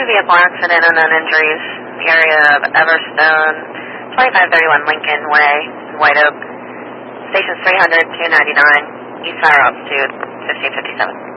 vehicle accident and then injuries in the area of Everstone, 2531 Lincoln Way, White Oak. Stations 300, 299, East Fire Altitude, 1557.